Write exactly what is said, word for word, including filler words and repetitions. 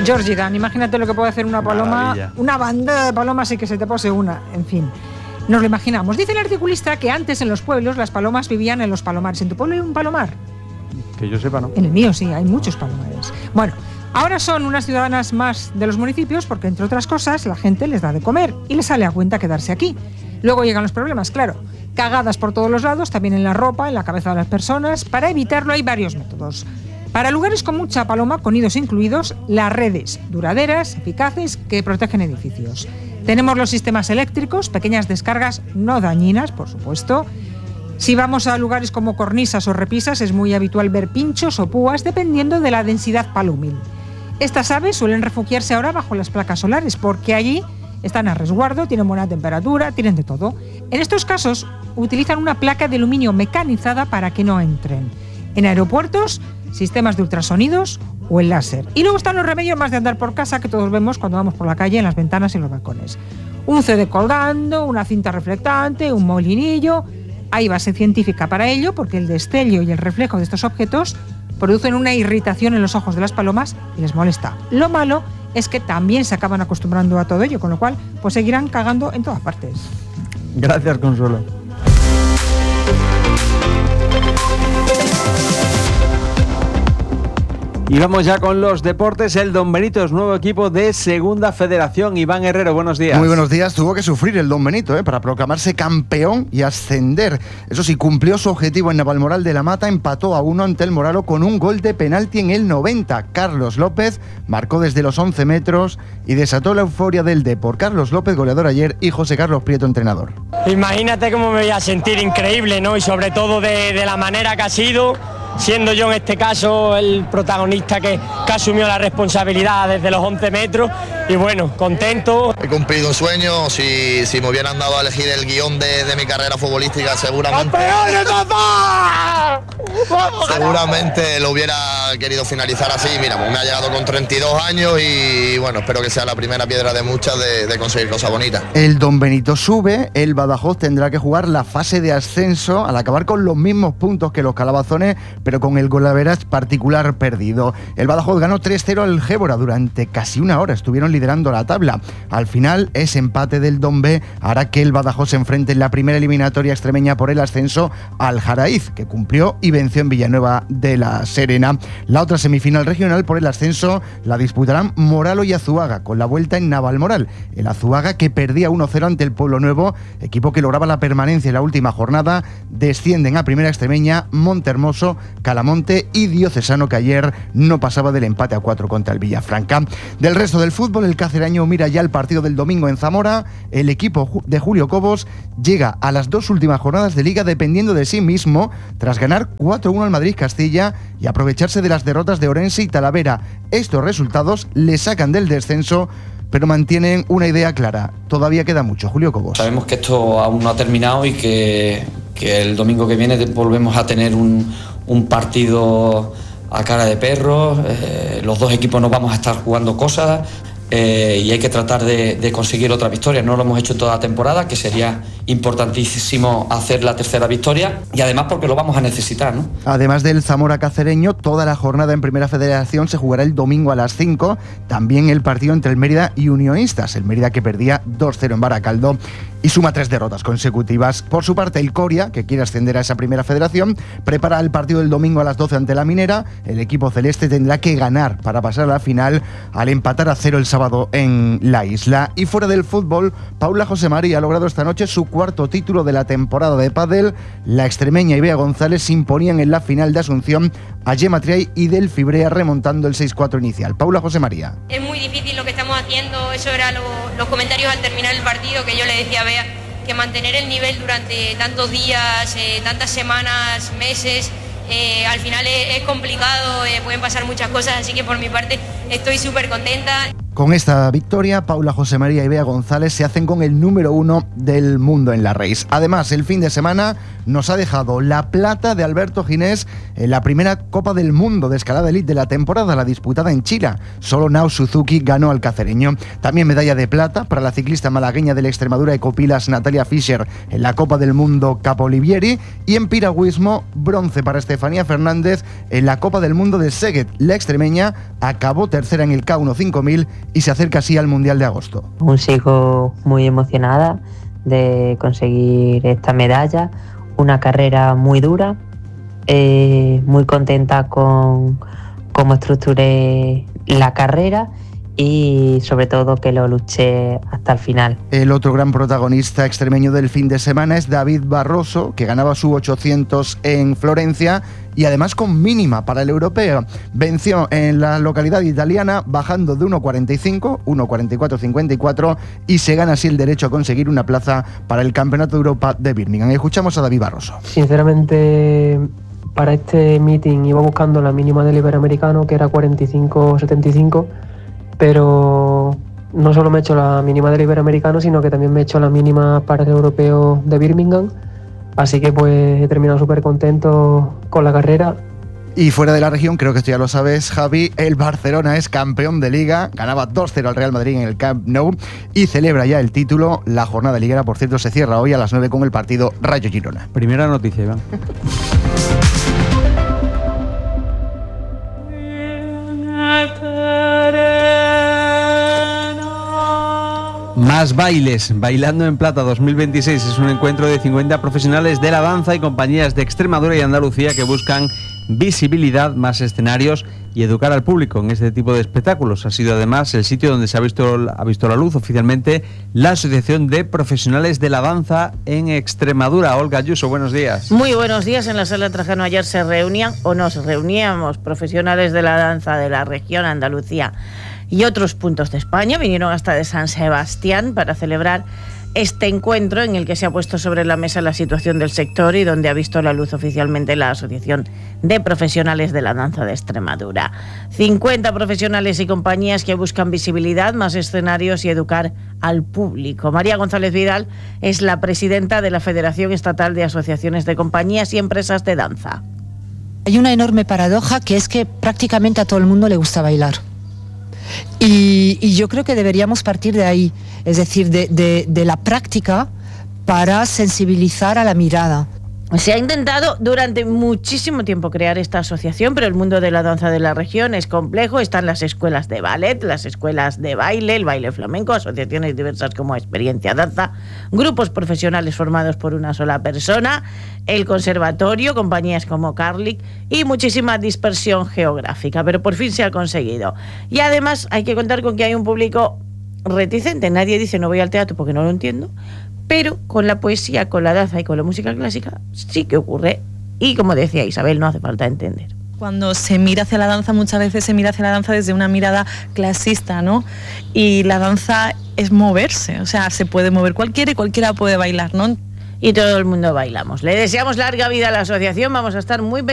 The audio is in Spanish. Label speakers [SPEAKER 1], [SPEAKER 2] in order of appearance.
[SPEAKER 1] Georgie Dan, imagínate lo que puede hacer una paloma, Maravilla. Una bandada de palomas y que se te pose una, en fin. Nos lo imaginamos. Dice el articulista que antes en los pueblos las palomas vivían en los palomares. ¿En tu pueblo hay un palomar?
[SPEAKER 2] Que yo sepa, ¿no?
[SPEAKER 1] En el mío sí, hay muchos palomares. Bueno, ahora son unas ciudadanas más de los municipios porque, entre otras cosas, la gente les da de comer y les sale a cuenta quedarse aquí. Luego llegan los problemas, claro. Cagadas por todos los lados, también en la ropa, en la cabeza de las personas. Para evitarlo hay varios métodos. Para lugares con mucha paloma, con nidos incluidos, las redes duraderas, eficaces, que protegen edificios. Tenemos los sistemas eléctricos, pequeñas descargas no dañinas, por supuesto. Si vamos a lugares como cornisas o repisas, es muy habitual ver pinchos o púas dependiendo de la densidad palúmil. Estas aves suelen refugiarse ahora bajo las placas solares porque allí están a resguardo, tienen buena temperatura, tienen de todo. En estos casos utilizan una placa de aluminio mecanizada para que no entren. En aeropuertos, sistemas de ultrasonidos o el láser. Y luego están los remedios más de andar por casa que todos vemos cuando vamos por la calle, en las ventanas y en los balcones. Un C D colgando, una cinta reflectante, un molinillo. Hay base científica para ello porque el destello y el reflejo de estos objetos producen una irritación en los ojos de las palomas y les molesta. Lo malo es que también se acaban acostumbrando a todo ello, con lo cual pues seguirán cagando en todas partes.
[SPEAKER 2] Gracias, Consuelo. Y vamos ya con los deportes. El Don Benito es nuevo equipo de Segunda Federación. Iván Herrero, buenos días.
[SPEAKER 3] Muy buenos días. Tuvo que sufrir el Don Benito ¿eh? para proclamarse campeón y ascender. Eso sí, cumplió su objetivo en Navalmoral de la Mata. Empató a uno ante el Moralo con un gol de penalti en el noventa. Carlos López marcó desde los once metros y desató la euforia del Depor. Carlos López, goleador ayer, y José Carlos Prieto, entrenador.
[SPEAKER 4] Imagínate cómo me voy a sentir increíble, ¿no? Y sobre todo de, de la manera que ha sido, siendo yo en este caso el protagonista que, que asumió la responsabilidad desde los once metros. Y bueno, contento.
[SPEAKER 5] He cumplido un sueño. Si, si me hubieran dado a elegir el guión de, de mi carrera futbolística, seguramente seguramente lo hubiera querido finalizar así. Mira, pues me ha llegado con treinta y dos años y bueno, espero que sea la primera piedra de muchas de, de conseguir cosas bonitas.
[SPEAKER 3] El Don Benito sube, el Badajoz tendrá que jugar la fase de ascenso al acabar con los mismos puntos que los calabazones, pero con el golaveraje particular perdido. El Badajoz ganó tres cero al Gébora durante casi una hora, estuvieron liderando la tabla. Al final, ese empate del Don B hará que el Badajoz se enfrente en la primera eliminatoria extremeña por el ascenso al Jaraíz, que cumplió y venció en Villanueva de la Serena. La otra semifinal regional por el ascenso la disputarán Moralo y Azuaga, con la vuelta en Navalmoral. El Azuaga, que perdía uno cero ante el Pueblo Nuevo, equipo que lograba la permanencia en la última jornada, descienden a primera extremeña Montehermoso, Calamonte y Diocesano, que ayer no pasaba del empate a cuatro contra el Villafranca. Del resto del fútbol, el cacereño mira ya el partido del domingo en Zamora. El equipo de Julio Cobos llega a las dos últimas jornadas de Liga dependiendo de sí mismo, tras ganar cuatro uno al Madrid-Castilla y aprovecharse de las derrotas de Orense y Talavera. Estos resultados le sacan del descenso, pero mantienen una idea clara. Todavía queda mucho. Julio Cobos.
[SPEAKER 6] Sabemos que esto aún no ha terminado y que, que el domingo que viene volvemos a tener un, un partido a cara de perro. Eh, los dos equipos nos vamos a estar jugando cosas. Eh, y hay que tratar de, de conseguir otra victoria. No lo hemos hecho toda la temporada, que sería importantísimo hacer la tercera victoria, y además porque lo vamos a necesitar, ¿no?
[SPEAKER 3] Además del Zamora cacereño, toda la jornada en Primera Federación se jugará el domingo a las cinco, también el partido entre el Mérida y Unionistas, el Mérida que perdía dos cero en Baracaldo y suma tres derrotas consecutivas. Por su parte, el Coria, que quiere ascender a esa Primera Federación, prepara el partido del domingo a las doce ante la Minera. El equipo celeste tendrá que ganar para pasar a la final al empatar a cero el sábado en la isla. Y fuera del fútbol, Paula Josemaría ha logrado esta noche su cuarto título de la temporada de pádel. La extremeña y Bea González se imponían en la final de Asunción a Gemma Triay y Del Fibrea, remontando el seis cuatro inicial. Paula Josemaría.
[SPEAKER 7] Es muy difícil lo que estamos haciendo, eso era lo, los comentarios al terminar el partido, que yo le decía a Bea que mantener el nivel durante tantos días, eh, tantas semanas, meses, eh, al final es, es complicado, eh, pueden pasar muchas cosas, así que por mi parte estoy súper contenta.
[SPEAKER 3] Con esta victoria, Paula José María y Bea González se hacen con el número uno del mundo en la race. Además, el fin de semana nos ha dejado la plata de Alberto Ginés en la primera Copa del Mundo de escalada elite de la temporada, la disputada en Chile. Solo Nao Suzuki ganó al cacereño. También medalla de plata para la ciclista malagueña del Extremadura Ecopilas Natalia Fischer en la Copa del Mundo Capolivieri, y en piragüismo bronce para Estefanía Fernández en la Copa del Mundo de Szeged. La extremeña acabó tercera en el K uno cinco mil y se acerca así al Mundial de agosto.
[SPEAKER 8] Aún sigo muy emocionada de conseguir esta medalla, una carrera muy dura, eh, muy contenta con cómo estructuré la carrera y sobre todo que lo luché hasta el final.
[SPEAKER 3] El otro gran protagonista extremeño del fin de semana es David Barroso, que ganaba su ochocientos en Florencia y además con mínima para el europeo. Venció en la localidad italiana bajando de uno cuarenta y cinco, uno cuarenta y cuatro cincuenta y cuatro, y se gana así el derecho a conseguir una plaza para el Campeonato de Europa de Birmingham. Escuchamos a David Barroso.
[SPEAKER 9] Sinceramente, para este meeting iba buscando la mínima del Iberoamericano, que era cuarenta y cinco setenta y cinco, pero no solo me he hecho la mínima del Iberoamericano, sino que también me he hecho la mínima para el Europeo de Birmingham. Así que pues he terminado súper contento con la carrera.
[SPEAKER 3] Y fuera de la región, creo que esto ya lo sabes, Javi, el Barcelona es campeón de Liga, ganaba dos cero al Real Madrid en el Camp Nou y celebra ya el título. La jornada liguera, por cierto, se cierra hoy a las nueve con el partido Rayo Girona.
[SPEAKER 2] Primera noticia, Iván. Más bailes. Bailando en Plata dos mil veintiséis es un encuentro de cincuenta profesionales de la danza y compañías de Extremadura y Andalucía que buscan visibilidad, más escenarios y educar al público en este tipo de espectáculos. Ha sido además el sitio donde se ha visto, ha visto la luz oficialmente la Asociación de Profesionales de la Danza en Extremadura. Olga Ayuso, buenos días.
[SPEAKER 10] Muy buenos días. En la sala Trajano ayer se reunían o nos reuníamos profesionales de la danza de la región Andalucía y otros puntos de España. Vinieron hasta de San Sebastián para celebrar este encuentro en el que se ha puesto sobre la mesa la situación del sector y donde ha visto la luz oficialmente la Asociación de Profesionales de la Danza de Extremadura. cincuenta profesionales y compañías que buscan visibilidad, más escenarios y educar al público. María González Vidal es la presidenta de la Federación Estatal de Asociaciones de Compañías y Empresas de Danza.
[SPEAKER 11] Hay una enorme paradoja, que es que prácticamente a todo el mundo le gusta bailar. Y, y yo creo que deberíamos partir de ahí, es decir, de, de, de la práctica para sensibilizar a la mirada.
[SPEAKER 10] Se ha intentado durante muchísimo tiempo crear esta asociación, pero el mundo de la danza de la región es complejo. Están las escuelas de ballet, las escuelas de baile, el baile flamenco, asociaciones diversas como Experiencia Danza, grupos profesionales formados por una sola persona, el conservatorio, compañías como Carlic y muchísima dispersión geográfica, pero por fin se ha conseguido. Y además hay que contar con que hay un público reticente. Nadie dice no voy al teatro porque no lo entiendo, pero con la poesía, con la danza y con la música clásica sí que ocurre. Y como decía Isabel, no hace falta entender.
[SPEAKER 12] Cuando se mira hacia la danza, muchas veces se mira hacia la danza desde una mirada clasista, ¿no? Y la danza es moverse, o sea, se puede mover cualquiera y cualquiera puede bailar, ¿no?
[SPEAKER 10] Y todo el mundo bailamos. Le deseamos larga vida a la asociación, vamos a estar muy